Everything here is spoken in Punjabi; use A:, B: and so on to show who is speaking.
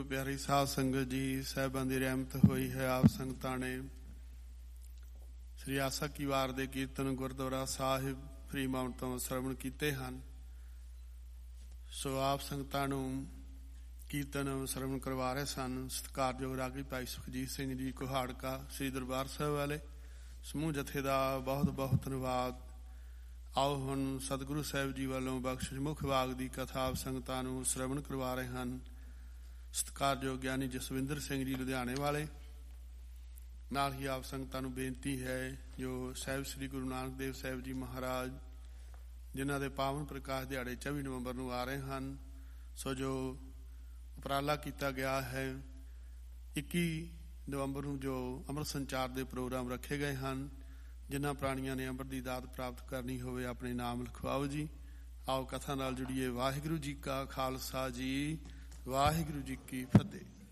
A: ਪਿਆਰੀ ਸਾਧ ਸੰਗਤ ਜੀ, ਸਾਹਿਬਾਂ ਦੀ ਰਹਿਮਤ ਹੋਈ ਹੈ ਆਪ ਸੰਗਤਾਂ ਨੇ ਸ੍ਰੀ ਆਸਾ ਕੀ ਵਾਰ ਦੇ ਕੀਰਤਨ ਗੁਰਦੁਆਰਾ ਸਾਹਿਬ ਫਰੀਮਾਉਂਟ ਤੋਂ ਸਰਵਣ ਕੀਤੇ ਹਨ। ਸੋ ਆਪ ਸੰਗਤਾਂ ਨੂੰ ਕੀਰਤਨ ਸਰਵਣ ਕਰਵਾ ਰਹੇ ਸਨ ਸਤਿਕਾਰਯੋਗ ਰਾਗੀ ਭਾਈ ਸੁਖਜੀਤ ਸਿੰਘ ਜੀ ਕੁਹਾੜਕਾ ਸ੍ਰੀ ਦਰਬਾਰ ਸਾਹਿਬ ਵਾਲੇ ਸਮੂਹ ਜਥੇ ਦਾ ਬਹੁਤ ਬਹੁਤ ਧੰਨਵਾਦ। ਆਓ ਹੁਣ ਸਤਿਗੁਰੂ ਸਾਹਿਬ ਜੀ ਵੱਲੋਂ ਬਖਸ਼ਿਸ਼ ਮੁੱਖ ਵਾਗ ਦੀ ਕਥਾ ਆਪ ਸੰਗਤਾਂ ਨੂੰ ਸਰਵਣ ਕਰਵਾ ਰਹੇ ਹਨ। ਸਤਿਕਾਰਯੋਗ ਗਿਆਨੀ ਜਸਵਿੰਦਰ ਸਿੰਘ ਜੀ ਲੁਧਿਆਣੇ ਵਾਲੇ। ਨਾਲ ਹੀ ਆਪ ਸੰਗਤਾਂ ਨੂੰ ਬੇਨਤੀ ਹੈ ਜੋ ਸਾਹਿਬ ਸ੍ਰੀ ਗੁਰੂ ਨਾਨਕ ਦੇਵ ਸਾਹਿਬ ਜੀ ਮਹਾਰਾਜ ਜਿਨ੍ਹਾਂ ਦੇ ਪਾਵਨ ਪ੍ਰਕਾਸ਼ ਦਿਹਾੜੇ 24 ਨਵੰਬਰ ਨੂੰ ਆ ਰਹੇ ਹਨ, ਸੋ ਜੋ ਉਪਰਾਲਾ ਕੀਤਾ ਗਿਆ ਹੈ 21 ਨਵੰਬਰ ਨੂੰ ਜੋ ਅੰਮ੍ਰਿਤ ਸੰਚਾਰ ਦੇ ਪ੍ਰੋਗਰਾਮ ਰੱਖੇ ਗਏ ਹਨ, ਜਿਨ੍ਹਾਂ ਪ੍ਰਾਣੀਆਂ ਨੇ ਅੰਮ੍ਰਿਤ ਦੀ ਦਾਤ ਪ੍ਰਾਪਤ ਕਰਨੀ ਹੋਵੇ ਆਪਣੇ ਨਾਮ ਲਿਖਵਾਓ ਜੀ। ਆਓ ਕਥਾ ਨਾਲ ਜੁੜੀਏ। ਵਾਹਿਗੁਰੂ ਜੀ ਕਾ ਖਾਲਸਾ ਜੀ, ਵਾਹਿਗੁਰੂ ਜੀ ਕੀ ਫਤਿਹ।